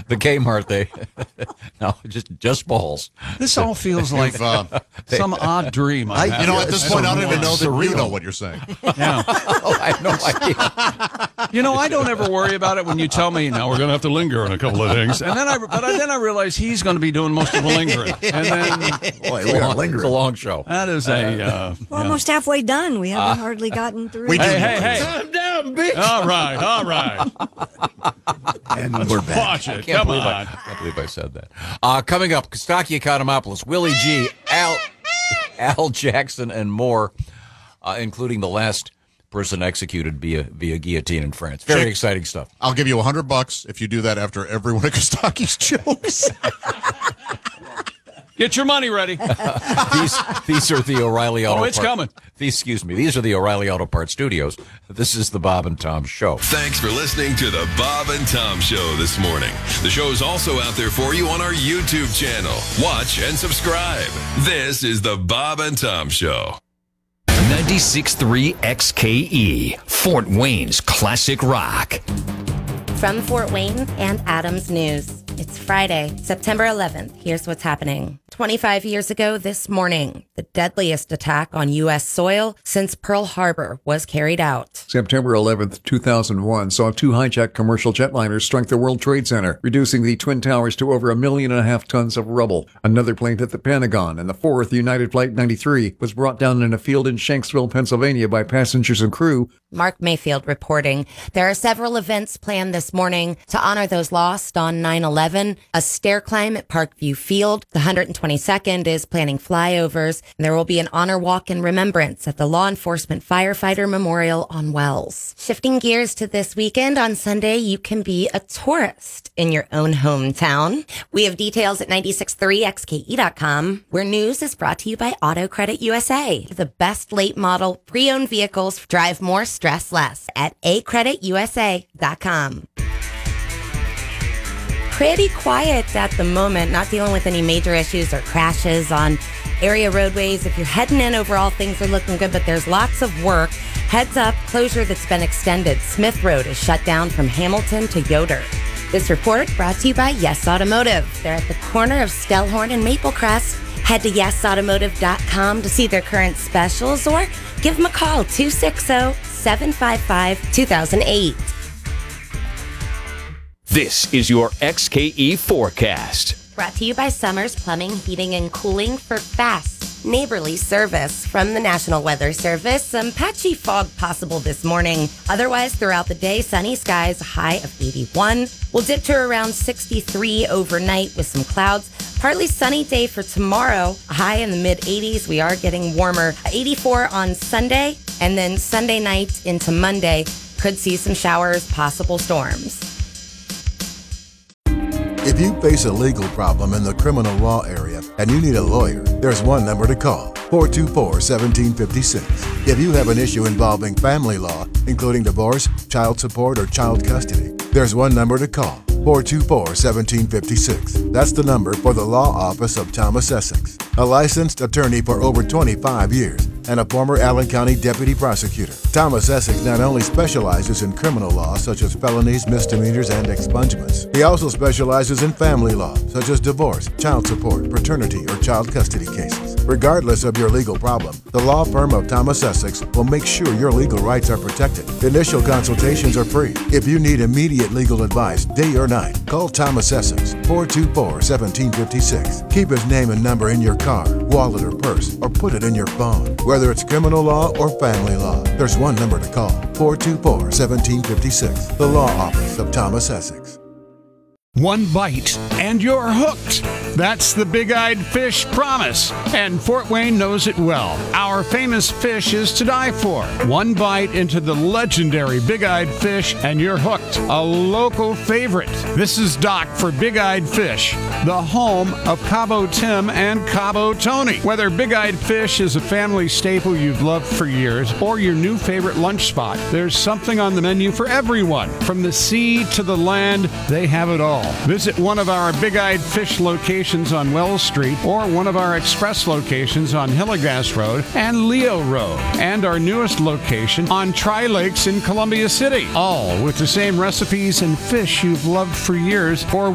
the Kmart, no, just balls. This all feels like some odd dream. At this point, I don't even know that you know what you're saying. Yeah. I have no idea. I don't ever worry about it when you tell me, now we're going to have to linger on a couple of things. And then I realize he's going to be doing most of the lingering. And then, boy, it's a long show. That is we're almost halfway done. We haven't hardly gotten through. Hey. Calm down, bitch. All right. And we're back. Watch it. Come on. I can't believe I said that. Coming up, Kostaki Economopoulos, Willie G, Al Jackson, and more, including the last person executed via guillotine in France. Very exciting stuff. I'll give you $100 if you do that after every one of Kostaki's jokes. Get your money ready. These are the O'Reilly Auto Parts. Coming. These are the O'Reilly Auto Parts studios. This is the Bob and Tom Show. Thanks for listening to the Bob and Tom Show this morning. The show is also out there for you on our YouTube channel. Watch and subscribe. This is the Bob and Tom Show. 96.3 XKE, Fort Wayne's classic rock. From Fort Wayne and Adams News. It's Friday, September 11th. Here's what's happening. 25 years ago this morning, the deadliest attack on U.S. soil since Pearl Harbor was carried out. September 11th, 2001 saw two hijacked commercial jetliners strike the World Trade Center, reducing the Twin Towers to over 1.5 million tons of rubble. Another plane hit the Pentagon, and the fourth, United Flight 93, was brought down in a field in Shanksville, Pennsylvania by passengers and crew. Mark Mayfield reporting. There are several events planned this morning to honor those lost on 9/11. A stair climb at Parkview Field. The 122nd is planning flyovers. And there will be an honor walk in remembrance at the Law Enforcement Firefighter Memorial on Wells. Shifting gears to this weekend, on Sunday, you can be a tourist in your own hometown. We have details at 963xke.com, where news is brought to you by Auto Credit USA. The best late model pre-owned vehicles drive more, stress less at acreditusa.com. Pretty quiet at the moment, not dealing with any major issues or crashes on area roadways. If you're heading in, overall things are looking good, but there's lots of work. Heads up, closure that's been extended. Smith Road is shut down from Hamilton to Yoder. This report brought to you by Yes Automotive. They're at the corner of Stellhorn and Maplecrest. Head to yesautomotive.com to see their current specials or give them a call, 260-755-2008. This is your XKE forecast. Brought to you by Summers Plumbing, Heating, and Cooling for fast, neighborly service. From the National Weather Service, some patchy fog possible this morning. Otherwise, throughout the day, sunny skies, a high of 81. We'll dip to around 63 overnight with some clouds. Partly sunny day for tomorrow, a high in the mid-80s. We are getting warmer. 84 on Sunday, and then Sunday night into Monday, could see some showers, possible storms. If you face a legal problem in the criminal law area and you need a lawyer, there's one number to call, 424-1756. If you have an issue involving family law, including divorce, child support, or child custody, there's one number to call, 424-1756. That's the number for the law office of Thomas Essex, a licensed attorney for over 25 years and a former Allen County deputy prosecutor. Thomas Essex not only specializes in criminal law such as felonies, misdemeanors, and expungements, he also specializes in family law such as divorce, child support, paternity, or child custody cases. Regardless of your legal problem, the law firm of Thomas Essex will make sure your legal rights are protected. Initial consultations are free. If you need immediate legal advice, day or night, call Thomas Essex, 424-1756. Keep his name and number in your car, wallet, or purse, or put it in your phone. Whether it's criminal law or family law, there's one number to call, 424-1756. The law office of Thomas Essex. One bite and you're hooked. That's the Big-Eyed Fish promise, and Fort Wayne knows it well. Our famous fish is to die for. One bite into the legendary Big-Eyed Fish and you're hooked. A local favorite. This is Doc for Big-Eyed Fish, the home of Cabo Tim and Cabo Tony. Whether Big-Eyed Fish is a family staple you've loved for years or your new favorite lunch spot, there's something on the menu for everyone. From the sea to the land, they have it all. Visit one of our Big-Eyed Fish locations on Wells Street or one of our express locations on Hillegas Road and Leo Road, and our newest location on Tri-Lakes in Columbia City, all with the same recipes and fish you've loved for years. For